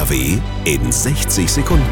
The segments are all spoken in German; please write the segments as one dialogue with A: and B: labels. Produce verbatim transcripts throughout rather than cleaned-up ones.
A: R W in sechzig Sekunden.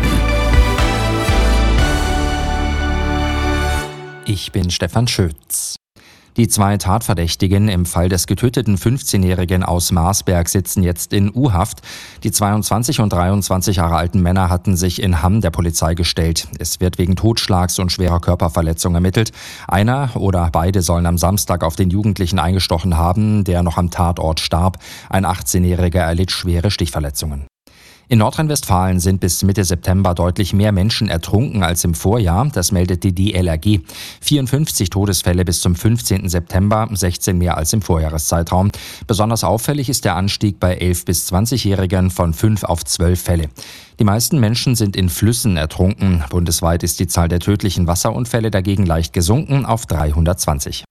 B: Ich bin Stefan Schütz. Die zwei Tatverdächtigen im Fall des getöteten fünfzehnjährigen aus Marsberg sitzen jetzt in U-Haft. Die zweiundzwanzig und dreiundzwanzig Jahre alten Männer hatten sich in Hamm der Polizei gestellt. Es wird wegen Totschlags und schwerer Körperverletzung ermittelt. Einer oder beide sollen am Samstag auf den Jugendlichen eingestochen haben, der noch am Tatort starb. Ein achtzehnjähriger erlitt schwere Stichverletzungen. In Nordrhein-Westfalen sind bis Mitte September deutlich mehr Menschen ertrunken als im Vorjahr. Das meldet die D L R G. vierundfünfzig Todesfälle bis zum fünfzehnten September, sechzehn mehr als im Vorjahreszeitraum. Besonders auffällig ist der Anstieg bei elf- bis zwanzigjährigen von fünf auf zwölf Fälle. Die meisten Menschen sind in Flüssen ertrunken. Bundesweit ist die Zahl der tödlichen Wasserunfälle dagegen leicht gesunken auf dreihundertzwanzig.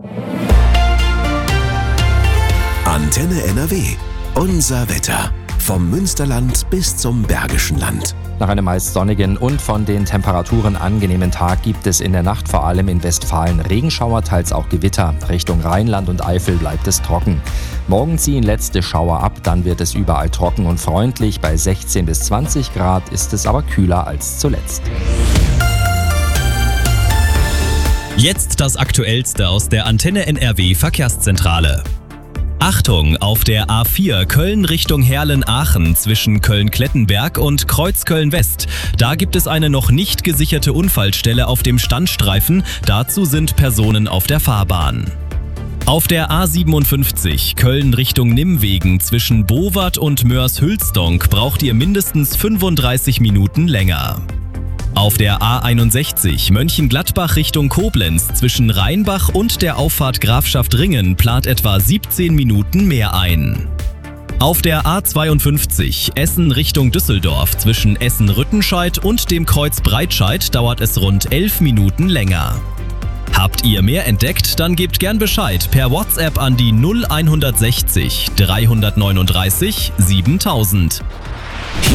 A: Antenne N R W. Unser Wetter. Vom Münsterland bis zum Bergischen Land.
B: Nach einem meist sonnigen und von den Temperaturen angenehmen Tag gibt es in der Nacht vor allem in Westfalen Regenschauer, teils auch Gewitter. Richtung Rheinland und Eifel bleibt es trocken. Morgen ziehen letzte Schauer ab, dann wird es überall trocken und freundlich. Bei sechzehn bis zwanzig Grad ist es aber kühler als zuletzt.
C: Jetzt das Aktuellste aus der Antenne N R W Verkehrszentrale. Achtung, auf der A vier Köln Richtung Herlen-Aachen zwischen Köln-Klettenberg und Kreuzköln-West. Da gibt es eine noch nicht gesicherte Unfallstelle auf dem Standstreifen. Dazu sind Personen auf der Fahrbahn. Auf der A siebenundfünfzig Köln Richtung Nimwegen zwischen Bowart und Moers-Hülsdonk braucht ihr mindestens fünfunddreißig Minuten länger. Auf der A einundsechzig Mönchengladbach Richtung Koblenz zwischen Rheinbach und der Auffahrt Grafschaft Ringen plant etwa siebzehn Minuten mehr ein. Auf der A zweiundfünfzig Essen Richtung Düsseldorf zwischen Essen-Rüttenscheid und dem Kreuz Breitscheid dauert es rund elf Minuten länger. Habt ihr mehr entdeckt? Dann gebt gern Bescheid per WhatsApp an die null hundertsechzig dreihundertneununddreißig siebentausend.